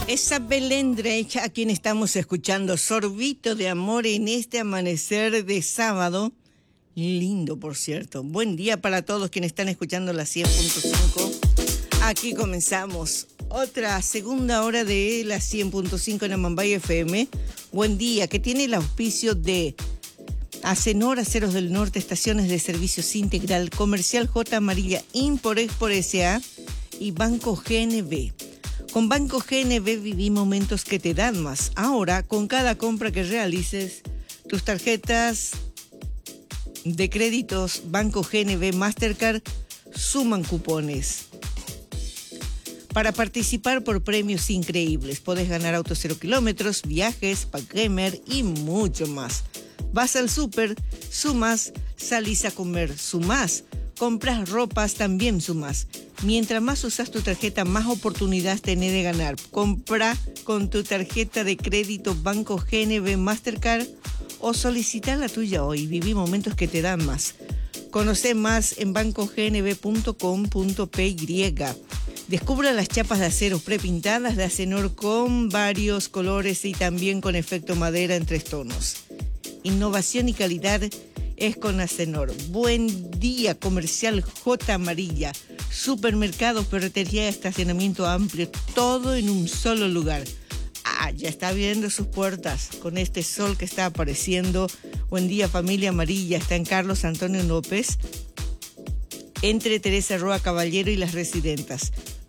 Esa Belén Drake a quien estamos escuchando, Sorbito de Amor en este amanecer de sábado. Lindo, por cierto. Buen día para todos quienes están escuchando la 100.5. Aquí comenzamos otra segunda hora de la 100.5 en Amambay FM. Buen día, que tiene el auspicio de Acenor, Aceros del Norte, Estaciones de Servicios Integral, Comercial J Amarilla, Impor-Export S.A. y Banco GNB. Con Banco GNB viví momentos que te dan más. Ahora, con cada compra que realices, tus tarjetas de créditos Banco GNB Mastercard suman cupones. Para participar por premios increíbles, podés ganar autos 0 kilómetros, viajes, Packgamer y mucho más. Vas al súper, sumas, salís a comer, sumás. Compras ropas, también sumás. Mientras más usas tu tarjeta, más oportunidades tenés de ganar. Compra con tu tarjeta de crédito Banco GNB Mastercard o solicita la tuya hoy. Viví momentos que te dan más. Conoce más en bancognb.com.py. Descubra las chapas de acero prepintadas de Acenor con varios colores y también con efecto madera en 3 tonos. Innovación y calidad es con Acenor. Buen día, Comercial J Amarilla. Supermercados, ferretería, estacionamiento amplio, todo en un solo lugar. Ya está abriendo sus puertas con este sol que está apareciendo. Buen día, familia amarilla. Está en Carlos Antonio López, entre Teresa Roa Caballero y Las Residentas.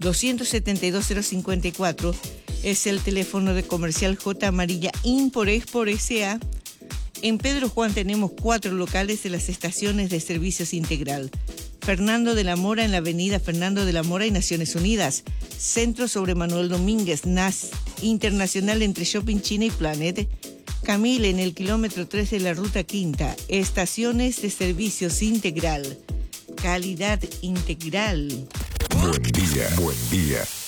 272-054 es el teléfono de Comercial J Amarilla Impor-Export S.A. En Pedro Juan tenemos 4 locales de las estaciones de servicios integral. Fernando de la Mora en la avenida Fernando de la Mora y Naciones Unidas. Centro sobre Manuel Domínguez, NAS Internacional entre Shopping China y Planet. Camille en el kilómetro 3 de la Ruta Quinta. Estaciones de servicios integral. Calidad integral. Buen día, buen día.